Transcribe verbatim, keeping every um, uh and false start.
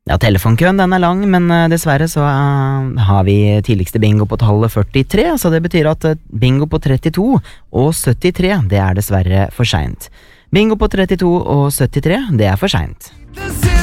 Ja, telefonkøen den er lang, men uh, dessverre så uh, har vi tidligste bingo på tallet førtitre, så det betyr at uh, bingo på trettito og syttitre, det er dessverre for sent. Bingo på trettito og syttitre, det er for sent.